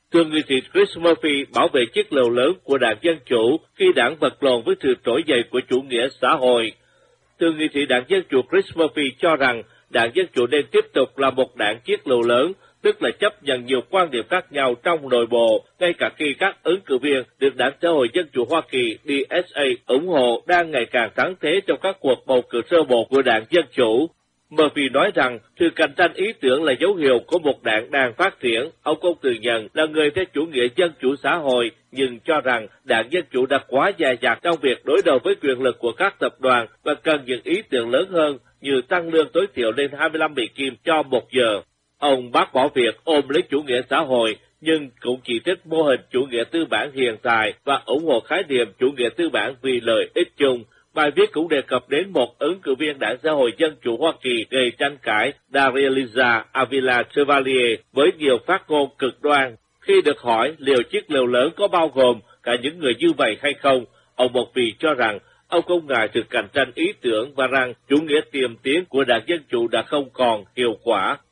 Thượng nghị sĩ Chris Murphy bảo vệ chiếc lều lớn của đảng Dân Chủ khi đảng vật lộn với sự trỗi dậy của chủ nghĩa xã hội. Thượng nghị sĩ đảng Dân Chủ Chris Murphy cho rằng đảng Dân Chủ nên tiếp tục là một đảng chiếc lều lớn, tức là chấp nhận nhiều quan điểm khác nhau trong nội bộ, ngay cả khi các ứng cử viên được Đảng Xã hội Dân Chủ Hoa Kỳ DSA ủng hộ đang ngày càng thắng thế trong các cuộc bầu cử sơ bộ của đảng Dân Chủ. Murphy nói rằng sự cạnh tranh ý tưởng là dấu hiệu của một đảng đang phát triển. Ông không thừa nhận là người theo chủ nghĩa dân chủ xã hội, nhưng cho rằng đảng Dân Chủ đã quá dè dặt trong việc đối đầu với quyền lực của các tập đoàn và cần những ý tưởng lớn hơn như tăng lương tối thiểu lên 25 Mỹ Kim cho một giờ. Ông bác bỏ việc ôm lấy chủ nghĩa xã hội, nhưng cũng chỉ trích mô hình chủ nghĩa tư bản hiện tại và ủng hộ khái niệm chủ nghĩa tư bản vì lợi ích chung. Bài viết cũng đề cập đến một ứng cử viên Đảng Xã hội Dân Chủ Hoa Kỳ gây tranh cãi, Dareliza Avila Chevalier, với nhiều phát ngôn cực đoan. Khi được hỏi liệu chiếc lều lớn có bao gồm cả những người như vậy hay không, ông Murphy cho rằng ông không ngại sự cạnh tranh ý tưởng và rằng chủ nghĩa tiềm tiến của Đảng Dân Chủ đã không còn hiệu quả.